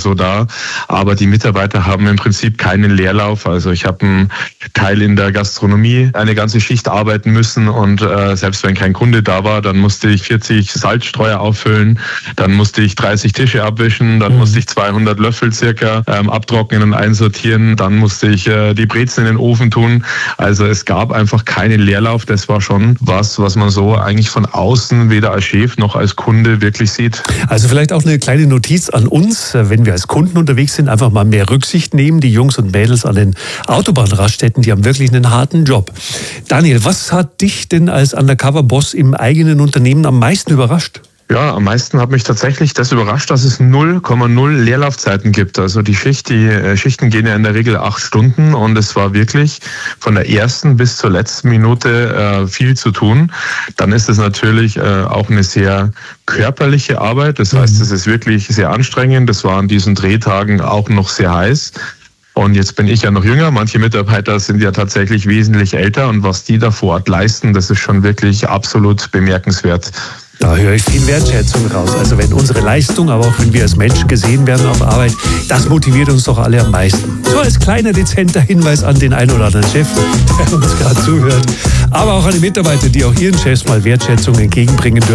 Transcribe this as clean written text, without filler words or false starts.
so da. Aber die Mitarbeiter haben im Prinzip keinen Leerlauf. Also ich habe einen Teil in der Gastronomie eine ganze Schicht arbeiten müssen und selbst wenn kein Kunde da war, dann musste ich 40 Salzstreuer auffüllen, dann musste ich 30 Tische abwischen, dann musste ich 200 Löffel circa abtrocknen und einsortieren, dann musste ich die Brezen in den Ofen tun. Also es gab einfach keinen Leerlauf. Das war schon was man so eigentlich von außen weder als Chef noch als Kunde wirklich sieht. Also vielleicht auch eine kleine Notiz an uns, wenn wir als Kunden unterwegs sind, einfach mal mehr Rücksicht nehmen. Die Jungs und Mädels an den Autobahnraststätten, die haben wirklich einen harten Job. Daniel, was hat dich denn als Undercover-Boss im eigenen Unternehmen am meisten überrascht? Ja, am meisten hat mich tatsächlich das überrascht, dass es 0,0 Leerlaufzeiten gibt. Also die Schichten gehen ja in der Regel 8 Stunden und es war wirklich von der ersten bis zur letzten Minute viel zu tun. Dann ist es natürlich auch eine sehr körperliche Arbeit. Das heißt, es ist wirklich sehr anstrengend. Das war an diesen Drehtagen auch noch sehr heiß. Und jetzt bin ich ja noch jünger, manche Mitarbeiter sind ja tatsächlich wesentlich älter und was die da vor Ort leisten, das ist schon wirklich absolut bemerkenswert. Da höre ich viel Wertschätzung raus. Also wenn unsere Leistung, aber auch wenn wir als Menschen gesehen werden auf Arbeit, das motiviert uns doch alle am meisten. So als kleiner dezenter Hinweis an den einen oder anderen Chef, der uns gerade zuhört, aber auch an die Mitarbeiter, die auch ihren Chefs mal Wertschätzung entgegenbringen dürfen.